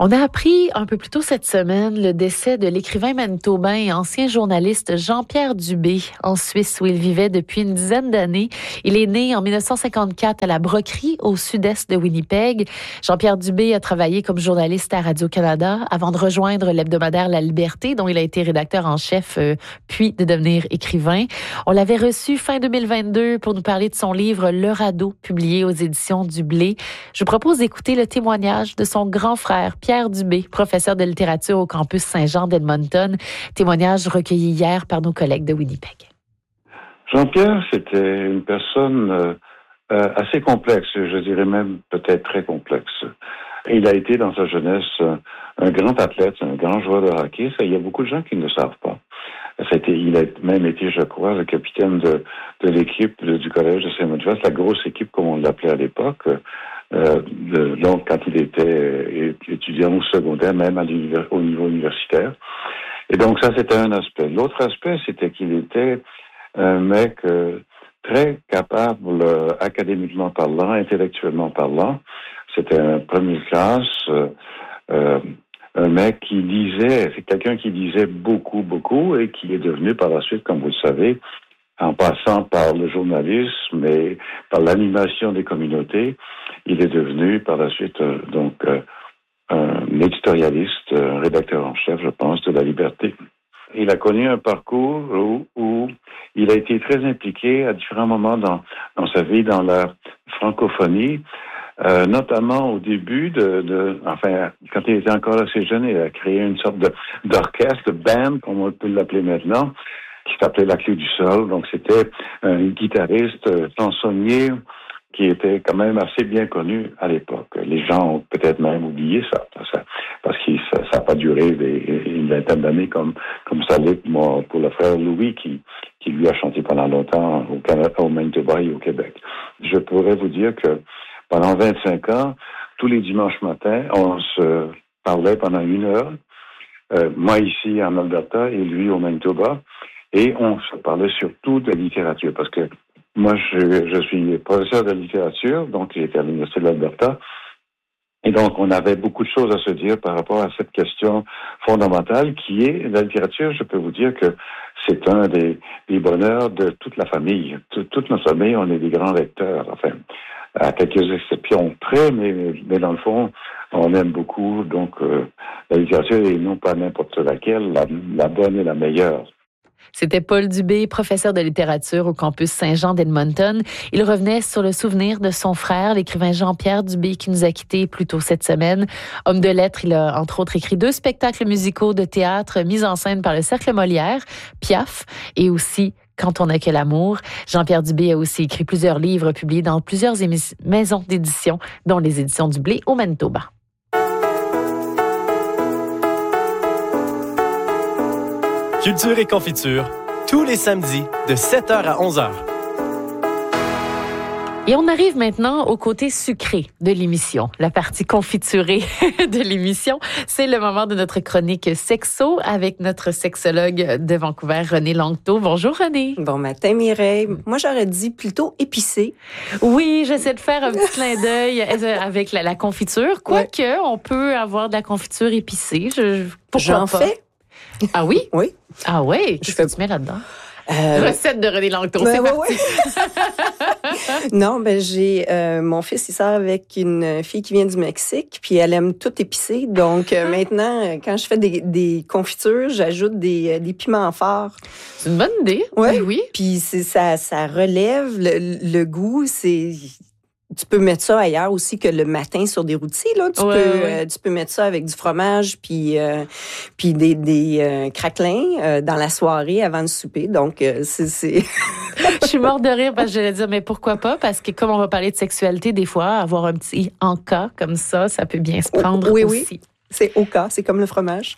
On a appris un peu plus tôt cette semaine le décès de l'écrivain manitobain et ancien journaliste Jean-Pierre Dubé en Suisse où il vivait depuis une dizaine d'années. Il est né en 1954 à la Brocquerie au sud-est de Winnipeg. Jean-Pierre Dubé a travaillé comme journaliste à Radio-Canada avant de rejoindre l'hebdomadaire La Liberté dont il a été rédacteur en chef puis de devenir écrivain. On l'avait reçu fin 2022 pour nous parler de son livre Le Radeau publié aux éditions du Blé. Je vous propose d'écouter le témoignage de son grand frère Pierre Dubé, professeur de littérature au campus Saint-Jean d'Edmonton. Témoignage recueilli hier par nos collègues de Winnipeg. Jean-Pierre, c'était une personne assez complexe, je dirais même peut-être très complexe. Il a été dans sa jeunesse un grand athlète, un grand joueur de hockey. Ça, il y a beaucoup de gens qui ne le savent pas. Il a même été, je crois, le capitaine de l'équipe du collège de Saint-Modjas, la grosse équipe comme on l'appelait à l'époque. Donc, quand il était étudiant au secondaire, même au niveau universitaire. Et donc, ça, c'était un aspect. L'autre aspect, c'était qu'il était un mec très capable, académiquement parlant, intellectuellement parlant. C'était un premier classe, un mec qui lisait, c'est quelqu'un qui lisait beaucoup, beaucoup, et qui est devenu par la suite, comme vous le savez, en passant par le journalisme et par l'animation des communautés, il est devenu par la suite un éditorialiste, un rédacteur en chef, je pense, de La Liberté. Il a connu un parcours où il a été très impliqué à différents moments dans sa vie, dans la francophonie, notamment au début quand il était encore assez jeune, il a créé une sorte d'orchestre, de band, comme on peut l'appeler maintenant, qui s'appelait La Clé du Sol. Donc, c'était un guitariste, chansonnier, qui était quand même assez bien connu à l'époque. Les gens ont peut-être même oublié ça parce que ça n'a pas duré une vingtaine d'années comme ça l'est pour le frère Louis qui lui a chanté pendant longtemps au Canada, au Manitoba et au Québec. Je pourrais vous dire que pendant 25 ans, tous les dimanches matins, on se parlait pendant 1 heure, moi ici en Alberta et lui au Manitoba, et on se parlait surtout de littérature parce que moi, je suis professeur de littérature, donc j'étais à l'Université de l'Alberta. Et donc, on avait beaucoup de choses à se dire par rapport à cette question fondamentale qui est la littérature. Je peux vous dire que c'est un des bonheurs de toute la famille. Toute notre famille, on est des grands lecteurs, enfin, à quelques exceptions près, mais dans le fond, on aime beaucoup donc la littérature et non pas n'importe laquelle, la bonne et la meilleure. C'était Paul Dubé, professeur de littérature au campus Saint-Jean d'Edmonton. Il revenait sur le souvenir de son frère, l'écrivain Jean-Pierre Dubé, qui nous a quittés plus tôt cette semaine. Homme de lettres, il a entre autres écrit 2 spectacles musicaux de théâtre mis en scène par le Cercle Molière, Piaf, et aussi Quand on n'a que l'amour. Jean-Pierre Dubé a aussi écrit plusieurs livres publiés dans plusieurs maisons d'édition, dont les éditions du Blé au Manitoba. Culture et confiture, tous les samedis de 7h à 11h. Et on arrive maintenant au côté sucré de l'émission, la partie confiturée de l'émission. C'est le moment de notre chronique sexo avec notre sexologue de Vancouver, Renée Langteau. Bonjour Renée. Bon matin Mireille. Moi j'aurais dit plutôt épicé. Oui, j'essaie de faire un petit clin d'œil avec la confiture. Quoique, on peut avoir de la confiture épicée. J'en fais. Ah oui? Oui. Ah oui? Qu'est-ce que tu mets là-dedans? Recette de Renée Langteau, c'est parti. Non, j'ai mon fils, il sort avec une fille qui vient du Mexique, puis elle aime tout épicé. Donc maintenant, quand je fais des confitures, j'ajoute des piments forts. C'est une bonne idée. Oui. Puis ça relève le goût. Tu peux mettre ça ailleurs aussi que le matin sur des rôtis, là. Tu peux mettre ça avec du fromage puis des craquelins dans la soirée avant le souper. Donc, c'est... Je suis morte de rire parce que j'allais dire, mais pourquoi pas? Parce que comme on va parler de sexualité, des fois, avoir un petit en-cas comme ça peut bien se prendre aussi. Oui. C'est au cas, c'est comme le fromage.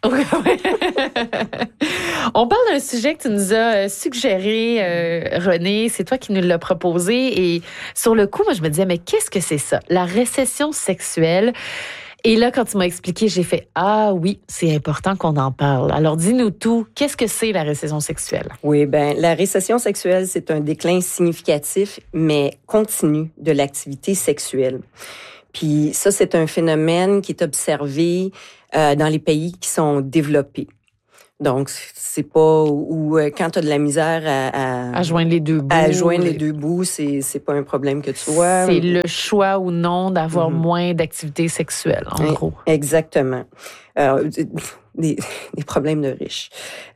On parle d'un sujet que tu nous as suggéré, Renée. C'est toi qui nous l'as proposé. Et sur le coup, moi, je me disais, mais qu'est-ce que c'est ça? La récession sexuelle. Et là, quand tu m'as expliqué, j'ai fait « Ah oui, c'est important qu'on en parle ». Alors, dis-nous tout. Qu'est-ce que c'est la récession sexuelle? Oui, la récession sexuelle, c'est un déclin significatif, mais continu de l'activité sexuelle. Puis ça, c'est un phénomène qui est observé dans les pays qui sont développés. Donc, c'est pas où quand tu as de la misère à joindre les deux bouts. À joindre les deux bouts, c'est pas un problème que tu vois. C'est le choix ou non d'avoir moins d'activité sexuelle, en gros. Exactement. Des problèmes de riches.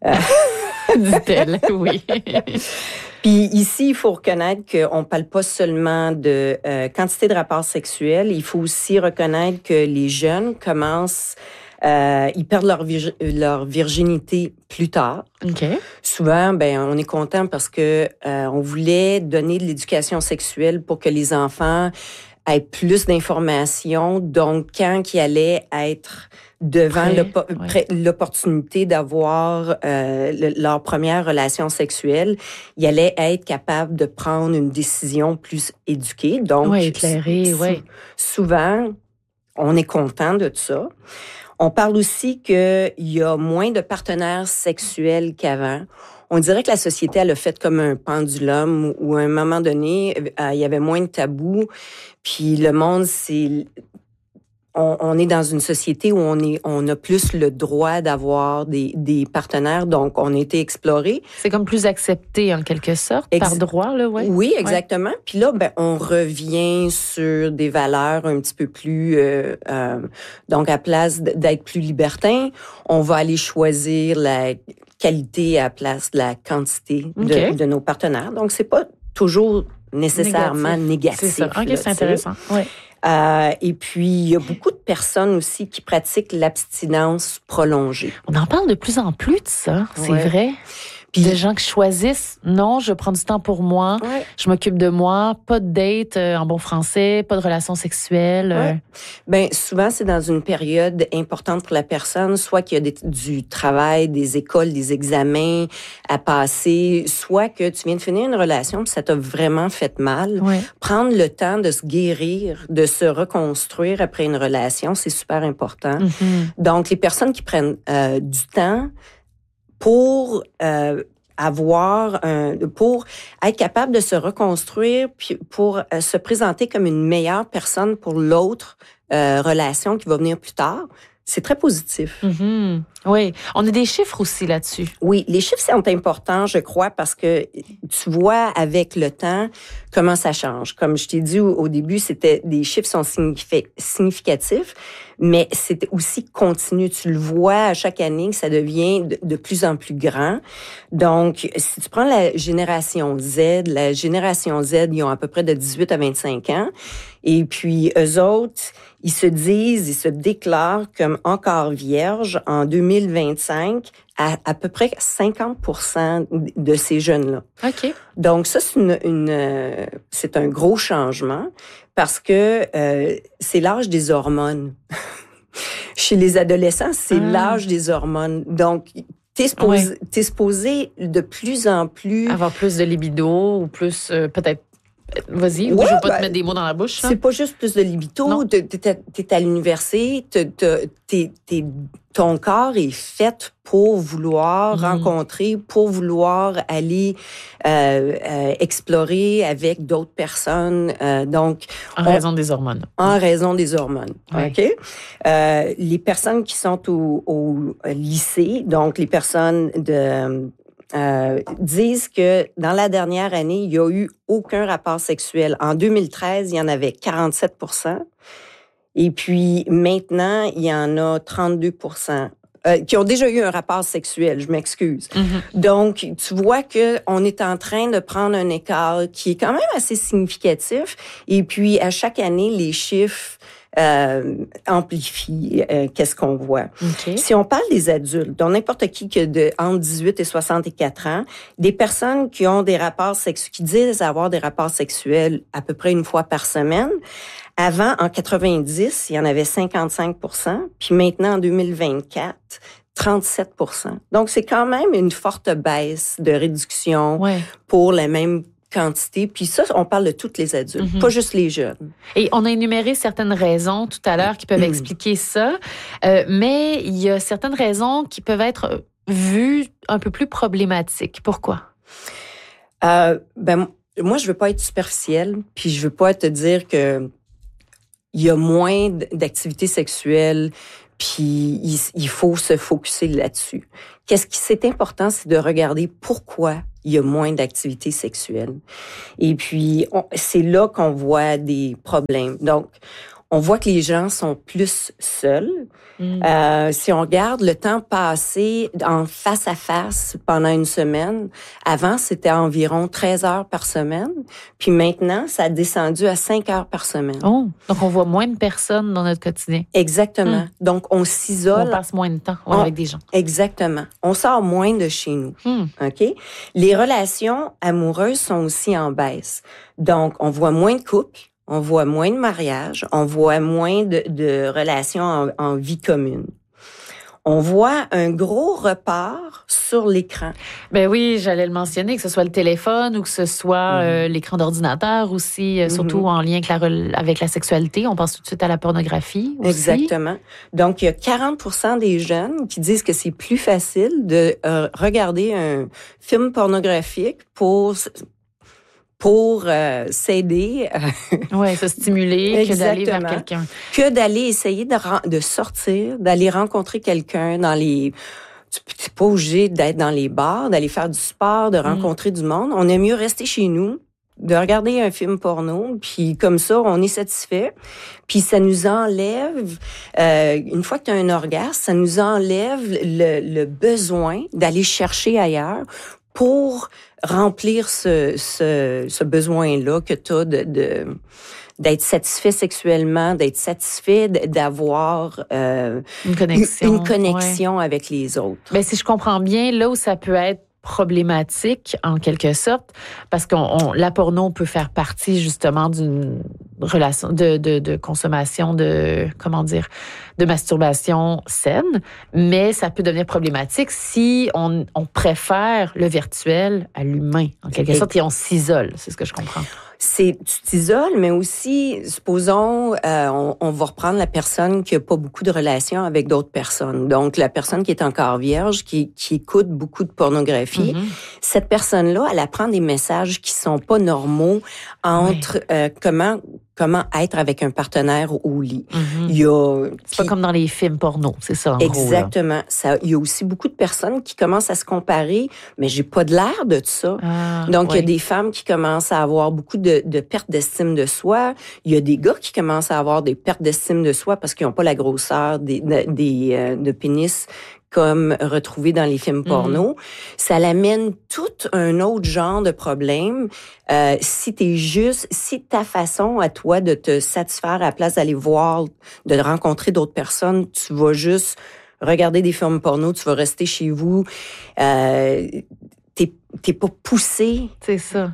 Dit-elle, oui. Puis ici, il faut reconnaître qu'on ne parle pas seulement de quantité de rapports sexuels. Il faut aussi reconnaître que les jeunes commencent... ils perdent leur virginité plus tard. Okay. Souvent, on est content parce que on voulait donner de l'éducation sexuelle pour que les enfants aient plus d'informations. Donc, quand ils allaient être devant l'opportunité d'avoir leur première relation sexuelle, ils allaient être capables de prendre une décision plus éduquée. Donc, éclairée, souvent, on est content de ça. On parle aussi qu'il y a moins de partenaires sexuels qu'avant. On dirait que la société, elle a fait comme un pendulum où à un moment donné, il y avait moins de tabous. Puis le monde, on est dans une société où on a plus le droit d'avoir des partenaires, donc on a été exploré. C'est comme plus accepté en quelque sorte, par droit, là, ouais. Oui, exactement. Ouais. Puis là, on revient sur des valeurs un petit peu plus... donc, à place d'être plus libertin, on va aller choisir la qualité à la place de la quantité de nos partenaires. Donc, c'est pas toujours nécessairement négatif. C'est ça. OK, c'est intéressant. Oui. Et puis, il y a beaucoup de personnes aussi qui pratiquent l'abstinence prolongée. On en parle de plus en plus de ça, c'est vrai. Puis des gens qui choisissent, non, je prends du temps pour moi, je m'occupe de moi, pas de date en bon français, pas de relations sexuelles. Souvent, c'est dans une période importante pour la personne, soit qu'il y a du travail, des écoles, des examens à passer, soit que tu viens de finir une relation puis ça t'a vraiment fait mal. Prendre le temps de se guérir, de se reconstruire après une relation, c'est super important. Donc, les personnes qui prennent du temps pour pour être capable de se reconstruire, puis pour se présenter comme une meilleure personne pour l'autre relation qui va venir plus tard, c'est très positif. Oui, on a des chiffres aussi là-dessus. Oui, les chiffres sont importants, je crois, parce que tu vois avec le temps comment ça change. Comme je t'ai dit au début, des chiffres sont significatifs, mais c'est aussi continu. Tu le vois à chaque année que ça devient de plus en plus grand. Donc, si tu prends la génération Z, ils ont à peu près de 18 à 25 ans. Et puis, eux autres, ils se déclarent comme encore vierges en 2025 à peu près 50% de ces jeunes-là. OK. Donc, ça, c'est un gros changement parce que c'est l'âge des hormones. Chez les adolescents, c'est l'âge des hormones. Donc, t'es supposé de plus en plus... avoir plus de libido ou plus, peut-être... Vas-y, je ne veux pas te mettre des mots dans la bouche. C'est pas juste plus de libido. T'es à l'université, ton corps est fait pour vouloir rencontrer, pour vouloir aller explorer avec d'autres personnes. Donc, en raison des hormones. En raison des hormones. Oui. OK? Les personnes qui sont au lycée, donc les personnes disent que dans la dernière année, il n'y a eu aucun rapport sexuel. En 2013, il y en avait 47%. Et puis maintenant, il y en a 32% qui ont déjà eu un rapport sexuel, je m'excuse. Donc, tu vois qu'on est en train de prendre un écart qui est quand même assez significatif. Et puis, à chaque année, les chiffres amplifie qu'est-ce qu'on voit. Okay. Si on parle des adultes, donc n'importe qui entre 18 et 64 ans, des personnes qui ont des rapports sexuels, qui disent avoir des rapports sexuels à peu près une fois par semaine, avant, en 90, il y en avait 55%, puis maintenant, en 2024, 37%. Donc, c'est quand même une forte baisse de réduction pour la même quantité. Puis ça, on parle de tous les adultes, pas juste les jeunes. Et on a énuméré certaines raisons tout à l'heure qui peuvent expliquer ça, mais il y a certaines raisons qui peuvent être vues un peu plus problématiques. Pourquoi? Moi, je veux pas être superficielle, puis je veux pas te dire que il y a moins d'activité sexuelle, puis il faut se focusser là-dessus. C'est important, c'est de regarder pourquoi il y a moins d'activité sexuelle. Et puis, c'est là qu'on voit des problèmes. Donc, on voit que les gens sont plus seuls. Si on regarde le temps passé en face à face pendant une semaine, avant, c'était environ 13 heures par semaine. Puis maintenant, ça a descendu à 5 heures par semaine. Oh, donc on voit moins de personnes dans notre quotidien. Exactement. Donc, on s'isole. On passe moins de temps avec des gens. Exactement. On sort moins de chez nous. OK? Les relations amoureuses sont aussi en baisse. Donc, on voit moins de couples. On voit moins de mariages, on voit moins de relations en vie commune. On voit un gros report sur l'écran. Ben oui, j'allais le mentionner, que ce soit le téléphone ou que ce soit l'écran d'ordinateur aussi, surtout en lien avec la sexualité. On pense tout de suite à la pornographie aussi. Exactement. Donc, il y a 40% des jeunes qui disent que c'est plus facile de regarder un film pornographique pour s'aider. Oui, se stimuler, que d'aller vers quelqu'un. Que d'aller essayer de sortir, d'aller rencontrer quelqu'un dans les... Tu n'es pas obligé d'être dans les bars, d'aller faire du sport, de rencontrer du monde. On aime mieux rester chez nous, de regarder un film porno, puis comme ça, on est satisfait. Puis ça nous enlève, une fois que tu as un orgasme, ça nous enlève le besoin d'aller chercher ailleurs pour remplir ce besoin-là que tu as d'être satisfait sexuellement, d'être satisfait d'avoir une connexion avec les autres. Ben, si je comprends bien, là où ça peut être problématique, en quelque sorte, parce que la porno peut faire partie, justement, d'une relation de consommation, de masturbation saine, mais ça peut devenir problématique si on préfère le virtuel à l'humain, en quelque sorte, et on s'isole, c'est ce que je comprends. Tu t'isoles, mais aussi, supposons, on va reprendre la personne qui a pas beaucoup de relations avec d'autres personnes. Donc, la personne qui est encore vierge, qui écoute beaucoup de pornographie, cette personne-là, elle apprend des messages qui sont pas normaux entre comment être avec un partenaire au lit. C'est pas comme dans les films porno, c'est ça, en exactement. Il y a aussi beaucoup de personnes qui commencent à se comparer, mais j'ai pas de l'air de ça. Donc, il y a des femmes qui commencent à avoir beaucoup de perte d'estime de soi. Il y a des gars qui commencent à avoir des pertes d'estime de soi parce qu'ils n'ont pas la grosseur de pénis comme retrouvé dans les films porno. Ça l'amène tout un autre genre de problème. Si ta façon à toi de te satisfaire à la place d'aller voir, de rencontrer d'autres personnes, tu vas juste regarder des films porno, tu vas rester chez vous, t'es pas poussé. C'est ça.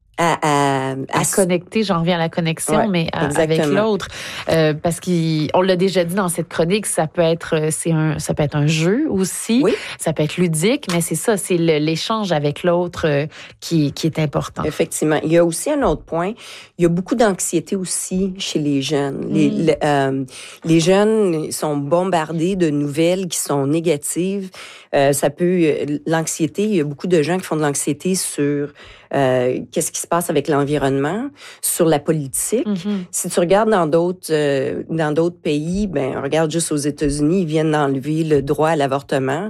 À connecter, j'en reviens à la connexion, mais avec l'autre, parce qu'on l'a déjà dit dans cette chronique, ça peut être un jeu aussi, ça peut être ludique, mais c'est ça, c'est l'échange avec l'autre qui est important. Effectivement, il y a aussi un autre point, il y a beaucoup d'anxiété aussi chez les jeunes. Les jeunes sont bombardés de nouvelles qui sont négatives. L'anxiété, il y a beaucoup de gens qui font de l'anxiété sur qu'est-ce qui se passe avec l'environnement, sur la politique. Si tu regardes dans d'autres pays, ben regarde juste aux États-Unis, ils viennent d'enlever le droit à l'avortement.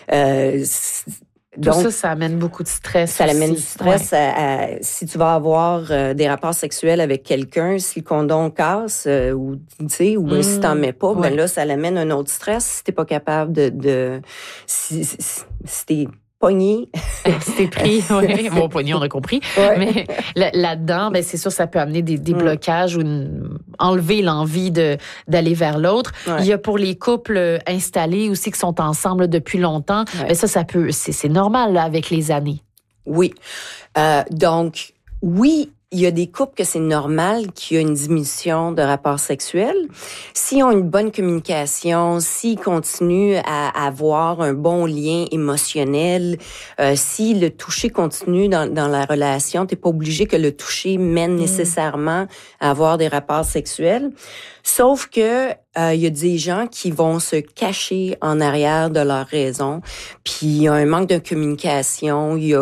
Donc, ça amène beaucoup de stress. Ça amène du stress. Si tu vas avoir des rapports sexuels avec quelqu'un, si le condom casse ou si t'en mets pas, ben là ça l'amène un autre stress. Si t'es pas capable si t'es pogné. Si t'es pris, oui. Bon, pogné, on a compris. Mais là-dedans, ben c'est sûr, ça peut amener des blocages ou enlever l'envie d'aller vers l'autre. Il y a pour les couples installés aussi qui sont ensemble depuis longtemps. Mais ça peut, c'est normal là, avec les années. Oui. Donc, oui, il y a des couples que c'est normal qu'il y ait une diminution de rapports sexuels. S'ils ont une bonne communication, s'ils continuent à avoir un bon lien émotionnel, si le toucher continue dans la relation, t'es pas obligé que le toucher mène nécessairement à avoir des rapports sexuels. Sauf que il y a des gens qui vont se cacher en arrière de leur raison, puis il y a un manque de communication, il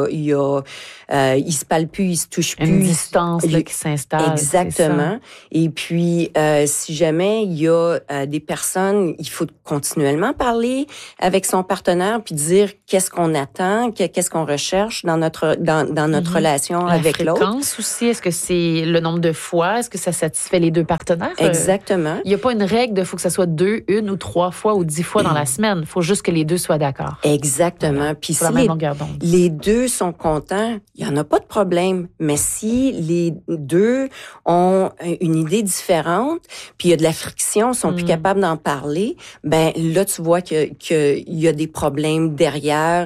se parlent plus, ils se touchent plus. Une distance là, qui s'installe. Exactement. Et puis, si jamais il y a des personnes, il faut continuellement parler avec son partenaire puis dire qu'est-ce qu'on attend, qu'est-ce qu'on recherche dans notre relation avec l'autre. La fréquence aussi, est-ce que c'est le nombre de fois? Est-ce que ça satisfait les deux partenaires? Exactement. Il n'y a pas une règle de faut que ça soit 2, 1 ou 3 fois ou 10 fois dans la semaine. Il faut juste que les deux soient d'accord. Exactement. Voilà. Puis si les deux sont contents, il n'y en a pas de problème. Mais si les deux ont une idée différente, puis il y a de la friction, sont plus capables d'en parler, ben là, tu vois qu'il y a des problèmes derrière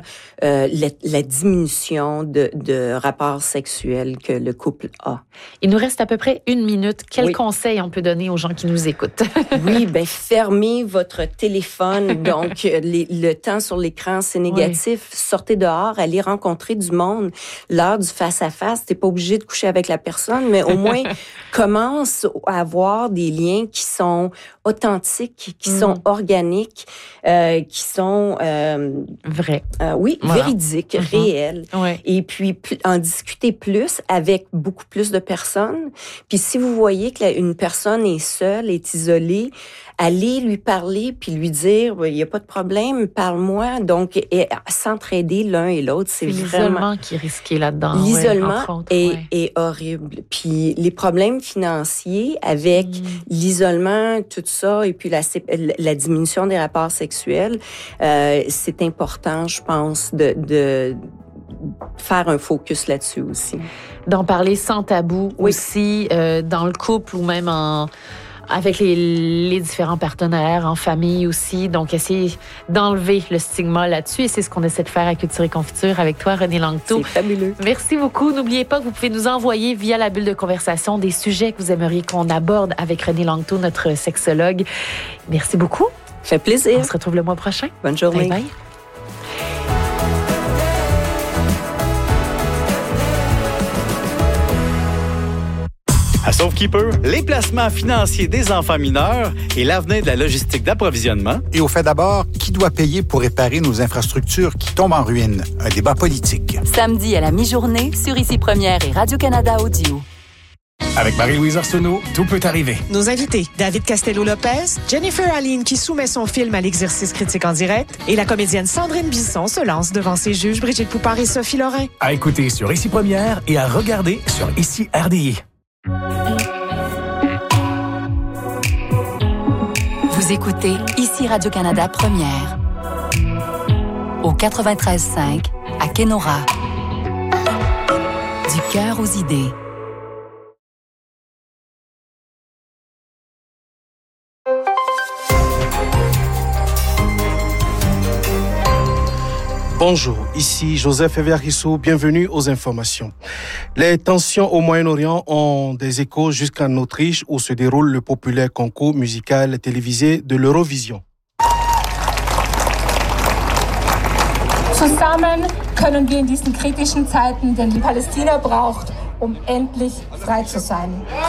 la diminution de rapports sexuels que le couple a. Il nous reste à peu près 1 minute. Quel conseil on peut donner aux gens qui nous écoutent? Oui, ben fermez votre téléphone. Donc, le temps sur l'écran, c'est négatif. Oui. Sortez dehors, allez rencontrer du monde. L'heure du face-à-face, t'es pas obligé de coucher avec la personne, mais au moins, commence à avoir des liens qui sont authentiques, qui sont organiques, qui sont... vrais. Oui, véridiques, réels. Ouais. Et puis, en discuter plus avec beaucoup plus de personnes. Puis si vous voyez qu'une personne est seule, est isolée, allez lui parler puis lui dire il n'y a pas de problème, parle-moi. Donc s'entraider l'un et l'autre, c'est vraiment l'isolement qui est risqué là-dedans. L'isolement est horrible. Puis les problèmes financiers avec l'isolement, tout ça, et puis la diminution des rapports sexuels, c'est important, je pense, de faire un focus là-dessus aussi. D'en parler sans tabou aussi, dans le couple ou même avec les différents partenaires, en famille aussi. Donc, essayer d'enlever le stigma là-dessus. Et c'est ce qu'on essaie de faire à Culture et Confiture avec toi, Renée Langto. C'est fabuleux. Merci beaucoup. N'oubliez pas que vous pouvez nous envoyer via la bulle de conversation des sujets que vous aimeriez qu'on aborde avec Renée Langto, notre sexologue. Merci beaucoup. Ça fait plaisir. On se retrouve le mois prochain. Bonne journée. Bye bye. À Sauvekeeper, les placements financiers des enfants mineurs et l'avenir de la logistique d'approvisionnement. Et au fait d'abord, qui doit payer pour réparer nos infrastructures qui tombent en ruine? Un débat politique. Samedi à la mi-journée, sur Ici Première et Radio-Canada Audio. Avec Marie-Louise Arsenault, tout peut arriver. Nos invités, David Castello-Lopez, Jennifer Aline qui soumet son film à l'exercice critique en direct et la comédienne Sandrine Bisson se lance devant ses juges Brigitte Poupard et Sophie Lorrain. À écouter sur Ici Première et à regarder sur Ici RDI. Vous écoutez Ici Radio-Canada Première. Au 93.5 à Kenora. Du cœur aux idées. Bonjour, ici Joseph Everisso, bienvenue aux informations. Les tensions au Moyen-Orient ont des échos jusqu'en Autriche où se déroule le populaire concours musical télévisé de l'Eurovision. Zusammen können wir in diesen kritischen Zeiten, den die Palästina braucht, endlich frei zu sein.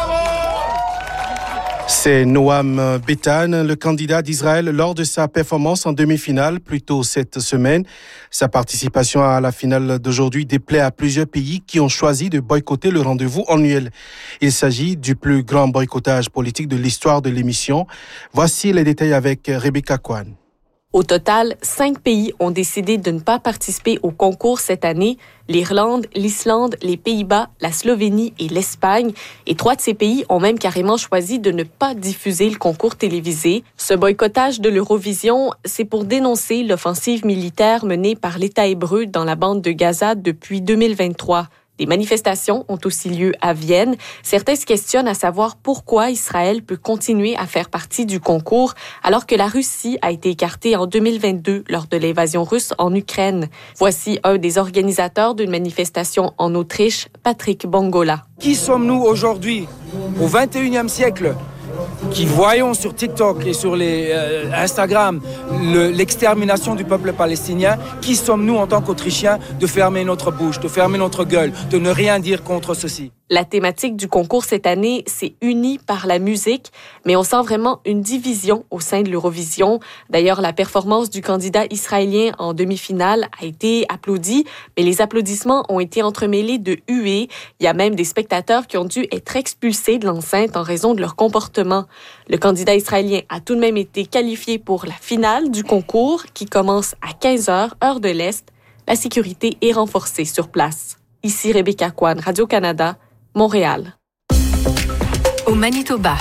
C'est Noam Betan, le candidat d'Israël, lors de sa performance en demi-finale plus tôt cette semaine. Sa participation à la finale d'aujourd'hui déplaît à plusieurs pays qui ont choisi de boycotter le rendez-vous annuel. Il s'agit du plus grand boycottage politique de l'histoire de l'émission. Voici les détails avec Rebecca Kwan. Au total, 5 pays ont décidé de ne pas participer au concours cette année. L'Irlande, l'Islande, les Pays-Bas, la Slovénie et l'Espagne. Et 3 de ces pays ont même carrément choisi de ne pas diffuser le concours télévisé. Ce boycottage de l'Eurovision, c'est pour dénoncer l'offensive militaire menée par l'État hébreu dans la bande de Gaza depuis 2023. Des manifestations ont aussi lieu à Vienne. Certains se questionnent à savoir pourquoi Israël peut continuer à faire partie du concours alors que la Russie a été écartée en 2022 lors de l'invasion russe en Ukraine. Voici un des organisateurs d'une manifestation en Autriche, Patrick Bongola. Qui sommes-nous aujourd'hui, au 21e siècle, qui voyons sur TikTok et sur Instagram l'extermination du peuple palestinien? Qui sommes-nous en tant qu'Autrichiens de fermer notre bouche, de fermer notre gueule, de ne rien dire contre ceci? La thématique du concours cette année, c'est uni par la musique, mais on sent vraiment une division au sein de l'Eurovision. D'ailleurs, la performance du candidat israélien en demi-finale a été applaudie, mais les applaudissements ont été entremêlés de huées. Il y a même des spectateurs qui ont dû être expulsés de l'enceinte en raison de leur comportement. Le candidat israélien a tout de même été qualifié pour la finale du concours qui commence à 15h, heure de l'Est. La sécurité est renforcée sur place. Ici Rebecca Kwan, Radio-Canada, Montréal. Au Manitoba.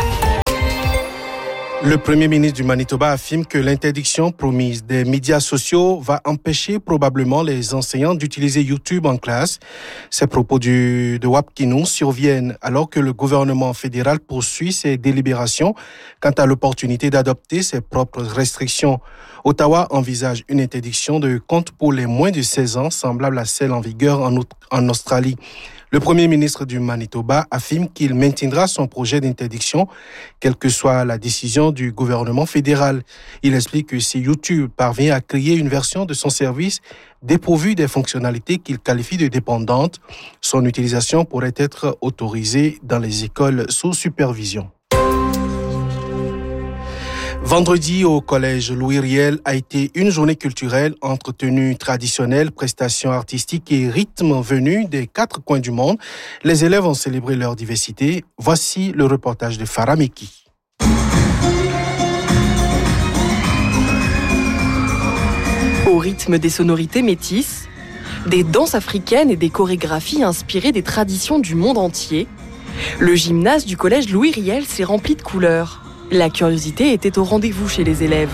Le premier ministre du Manitoba affirme que l'interdiction promise des médias sociaux va empêcher probablement les enseignants d'utiliser YouTube en classe. Ces propos de Wapkinou surviennent alors que le gouvernement fédéral poursuit ses délibérations quant à l'opportunité d'adopter ses propres restrictions. Ottawa envisage une interdiction de compte pour les moins de 16 ans, semblable à celle en vigueur en Australie. Le premier ministre du Manitoba affirme qu'il maintiendra son projet d'interdiction, quelle que soit la décision du gouvernement fédéral. Il explique que si YouTube parvient à créer une version de son service dépourvue des fonctionnalités qu'il qualifie de dépendantes, son utilisation pourrait être autorisée dans les écoles sous supervision. Vendredi, au collège Louis Riel a été une journée culturelle entre tenues traditionnelles, prestations artistiques et rythmes venus des 4 coins du monde. Les élèves ont célébré leur diversité. Voici le reportage de Farah Meki. Au rythme des sonorités métisses, des danses africaines et des chorégraphies inspirées des traditions du monde entier, le gymnase du collège Louis Riel s'est rempli de couleurs. La curiosité était au rendez-vous chez les élèves.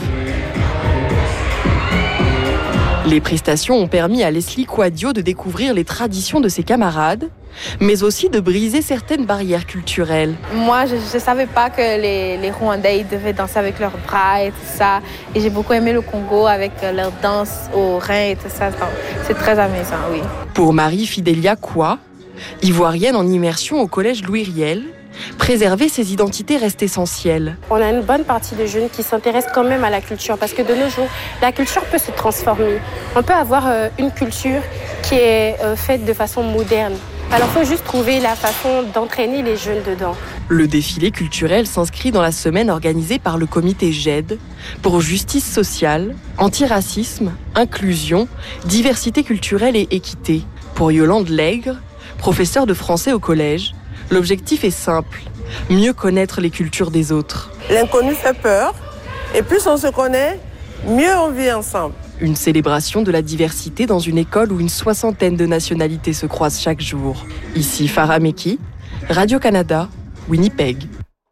Les prestations ont permis à Leslie Quadio de découvrir les traditions de ses camarades, mais aussi de briser certaines barrières culturelles. Moi, je ne savais pas que les Rwandais devaient danser avec leurs bras et tout ça. Et j'ai beaucoup aimé le Congo avec leur danse aux reins et tout ça. C'est très amusant, oui. Pour Marie-Fidélia Kwa, ivoirienne en immersion au collège Louis Riel, préserver ses identités reste essentiel. On a une bonne partie de jeunes qui s'intéressent quand même à la culture parce que de nos jours, la culture peut se transformer. On peut avoir une culture qui est faite de façon moderne. Alors il faut juste trouver la façon d'entraîner les jeunes dedans. Le défilé culturel s'inscrit dans la semaine organisée par le comité GED pour justice sociale, antiracisme, inclusion, diversité culturelle et équité. Pour Yolande Lègre, professeure de français au collège, l'objectif est simple, mieux connaître les cultures des autres. L'inconnu fait peur, et plus on se connaît, mieux on vit ensemble. Une célébration de la diversité dans une école où une 60aine de nationalités se croisent chaque jour. Ici Farah Meki, Radio-Canada, Winnipeg.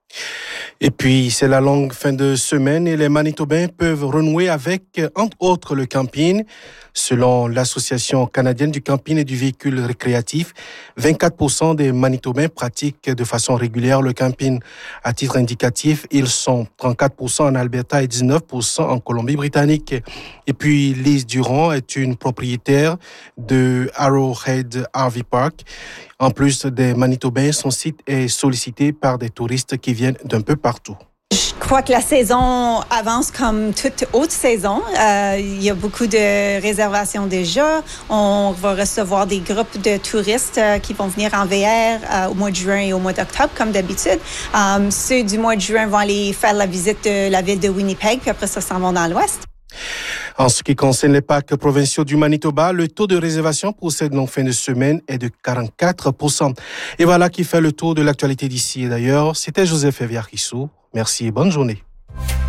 Et puis, c'est la longue fin de semaine et les Manitobains peuvent renouer avec, entre autres, le camping. Selon l'Association canadienne du camping et du véhicule récréatif, 24% des Manitobains pratiquent de façon régulière le camping. À titre indicatif, ils sont 34% en Alberta et 19% en Colombie-Britannique. Et puis, Lise Durand est une propriétaire de Arrowhead RV Park. En plus des Manitobains, son site est sollicité par des touristes qui viennent d'un peu partout. Je crois que la saison avance comme toute autre saison. Il y a beaucoup de réservations déjà. On va recevoir des groupes de touristes qui vont venir en VR au mois de juin et au mois d'octobre, comme d'habitude. Ceux du mois de juin vont aller faire la visite de la ville de Winnipeg, puis après ça, s'en vont dans l'ouest. En ce qui concerne les parcs provinciaux du Manitoba, le taux de réservation pour cette longue fin de semaine est de 44%. Et voilà qui fait le tour de l'actualité d'ici et d'ailleurs. C'était Joseph Eviarkissou. Merci et bonne journée.